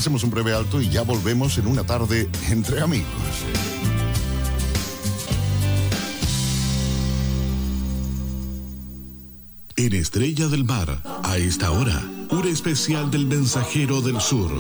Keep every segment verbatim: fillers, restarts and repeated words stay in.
Hacemos un breve alto y ya volvemos en una tarde entre amigos. En Estrella del Mar, a esta hora, un especial del Mensajero del Sur.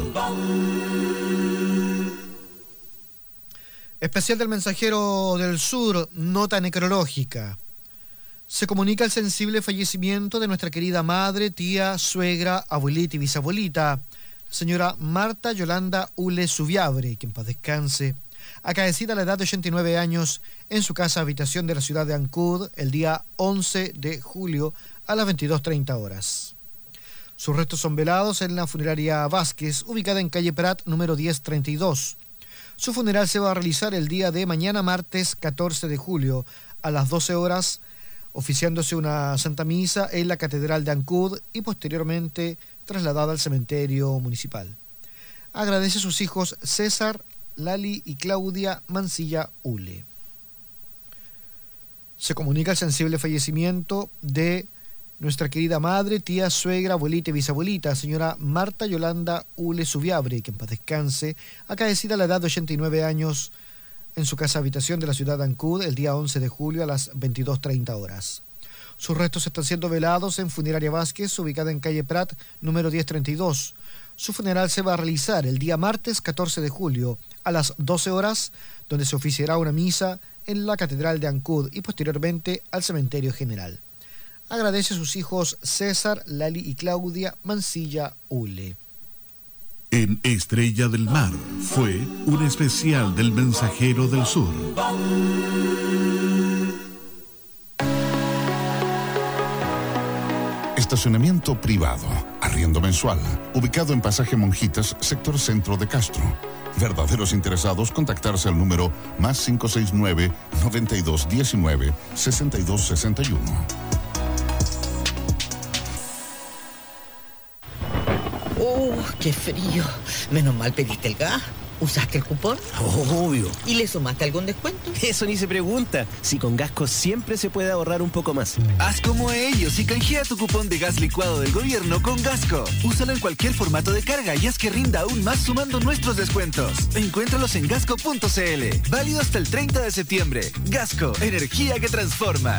Especial del Mensajero del Sur, nota necrológica. Se comunica el sensible fallecimiento de nuestra querida madre, tía, suegra, abuelita y bisabuelita, la señora Marta Yolanda Ule Subiabre, que en paz descanse, acaecida a la edad de ochenta y nueve años en su casa habitación de la ciudad de Ancud el día once de julio a las veintidós treinta horas. Sus restos son velados en la funeraria Vázquez, ubicada en calle Prat, número diez treinta y dos. Su funeral se va a realizar el día de mañana, martes catorce de julio, a las doce horas, oficiándose una Santa Misa en la Catedral de Ancud y posteriormente trasladada al cementerio municipal. Agradece a sus hijos César, Lali y Claudia Mancilla Ule. Se comunica el sensible fallecimiento de nuestra querida madre, tía, suegra, abuelita y bisabuelita, señora Marta Yolanda Ule Subiabre, que en paz descanse, acaecida a la edad de ochenta y nueve años en su casa habitación de la ciudad de Ancud el día once de julio a las veintidós treinta horas. Sus restos están siendo velados en Funeraria Vázquez, ubicada en calle Prat, número diez treinta y dos. Su funeral se va a realizar el día martes catorce de julio a las doce horas, donde se oficiará una misa en la Catedral de Ancud y posteriormente al Cementerio General. Agradece a sus hijos César, Lali y Claudia Mancilla Ule. En Estrella del Mar fue un especial del Mensajero del Sur. Estacionamiento privado, arriendo mensual, ubicado en Pasaje Monjitas, sector centro de Castro. Verdaderos interesados, contactarse al número más cinco seis nueve, noventa y dos diecinueve, sesenta y dos sesenta y uno. ¡Oh, qué frío! Menos mal pediste el gas. ¿Usaste el cupón? Obvio. ¿Y le sumaste algún descuento? Eso ni se pregunta. Si con Gasco siempre se puede ahorrar un poco más. Haz como ellos y canjea tu cupón de gas licuado del gobierno con Gasco. Úsalo en cualquier formato de carga y haz que rinda aún más sumando nuestros descuentos. Encuéntralos en gasco punto c l. Válido hasta el treinta de septiembre. Gasco, energía que transforma.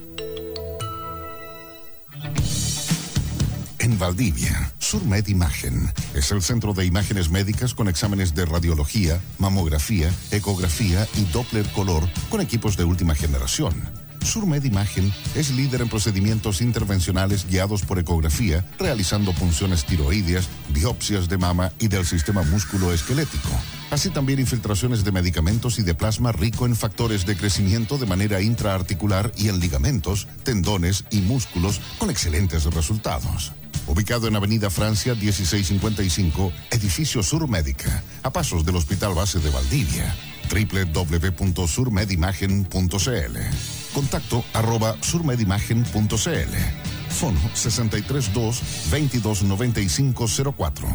En Valdivia, Surmed Imagen es el centro de imágenes médicas con exámenes de radiología, mamografía, ecografía y Doppler color con equipos de última generación. Surmed Imagen es líder en procedimientos intervencionales guiados por ecografía, realizando punciones tiroideas, biopsias de mama y del sistema músculo-esquelético. Así también infiltraciones de medicamentos y de plasma rico en factores de crecimiento de manera intraarticular y en ligamentos, tendones y músculos con excelentes resultados. Ubicado en Avenida Francia dieciséis cincuenta y cinco, Edificio Surmédica, a pasos del Hospital Base de Valdivia. doble u doble u doble u punto surmedimagen punto c l. Contacto arroba surmedimagen punto c l. Fono sesenta y tres dos, veintidós noventa y cinco cero cuatro.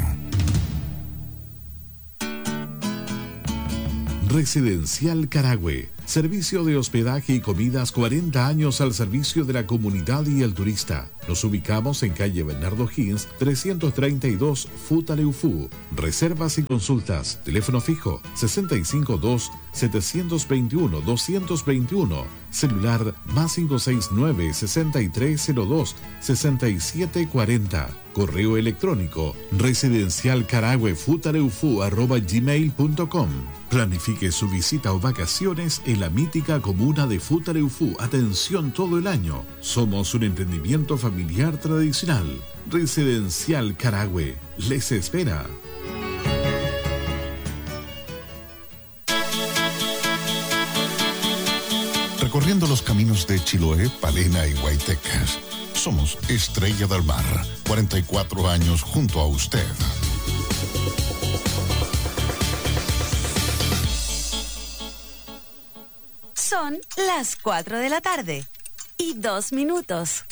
Residencial Carahue. Servicio de hospedaje y comidas, cuarenta años al servicio de la comunidad y el turista. Nos ubicamos en calle Bernardo Higgins, trescientos treinta y dos, Futaleufú. Reservas y consultas. Teléfono fijo sesenta y cinco dos, setecientos veintiuno, doscientos veintiuno. Celular más cinco seis nueve, sesenta y tres cero dos, sesenta y siete cuarenta. Correo electrónico residencialcarahuefutaleufú arroba gmail punto com. Planifique su visita o vacaciones en la mítica comuna de Futaleufú. Atención todo el año. Somos un emprendimiento familiar tradicional. Residencial Carahue les espera. Recorriendo los caminos de Chiloé, Palena y Guaytecas. Somos Estrella del Mar, cuarenta y cuatro años junto a usted. Son las cuatro de la tarde y dos minutos.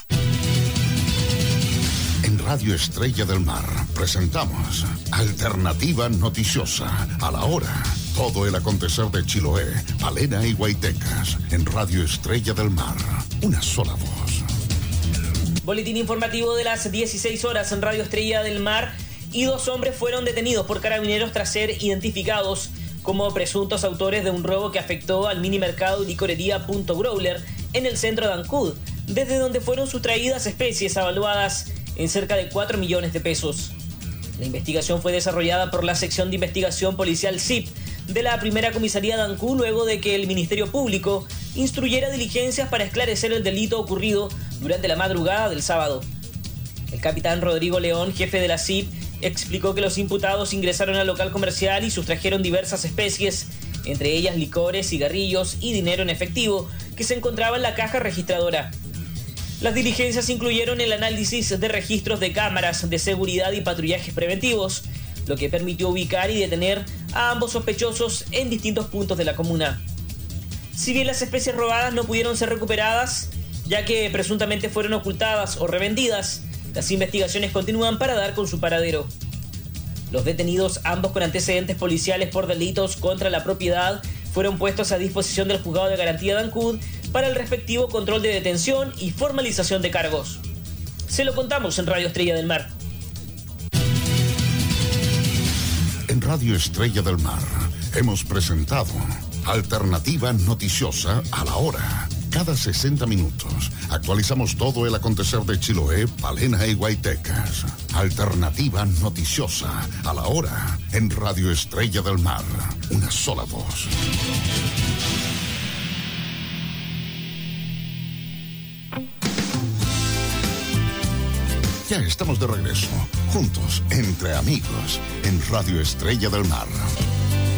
En Radio Estrella del Mar presentamos Alternativa Noticiosa. A la hora, todo el acontecer de Chiloé, Palena y Guaytecas. En Radio Estrella del Mar, una sola voz. Boletín informativo de las dieciséis horas en Radio Estrella del Mar. y dos hombres fueron detenidos por carabineros tras ser identificados como presuntos autores de un robo que afectó al mini mercado y licorería Punto Growler en el centro de Ancud, desde donde fueron sustraídas especies avaluadas en cerca de cuatro millones de pesos. La investigación fue desarrollada por la sección de investigación policial S I P de la primera comisaría de Ancud luego de que el Ministerio Público instruyera diligencias para esclarecer el delito ocurrido durante la madrugada del sábado. El capitán Rodrigo León, jefe de la S I P, explicó que los imputados ingresaron al local comercial y sustrajeron diversas especies, entre ellas licores, cigarrillos y dinero en efectivo, que se encontraba en la caja registradora. Las diligencias incluyeron el análisis de registros de cámaras de seguridad y patrullajes preventivos, lo que permitió ubicar y detener a ambos sospechosos en distintos puntos de la comuna. Si bien las especies robadas no pudieron ser recuperadas, ya que presuntamente fueron ocultadas o revendidas, las investigaciones continúan para dar con su paradero. Los detenidos, ambos con antecedentes policiales por delitos contra la propiedad, fueron puestos a disposición del Juzgado de Garantía de Ancud para el respectivo control de detención y formalización de cargos. Se lo contamos en Radio Estrella del Mar. En Radio Estrella del Mar hemos presentado Alternativa Noticiosa a la Hora. Cada sesenta minutos actualizamos todo el acontecer de Chiloé, Palena y Guaytecas. Alternativa Noticiosa a la Hora en Radio Estrella del Mar. Una sola voz. Ya estamos de regreso, juntos, entre amigos, en Radio Estrella del Mar.